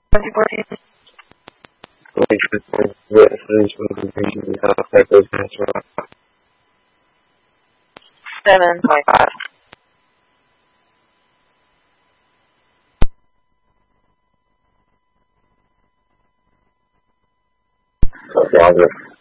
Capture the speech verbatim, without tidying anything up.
twenty fourteen. Which was the first contribution of Pepper's Natural. seven point five. Roger.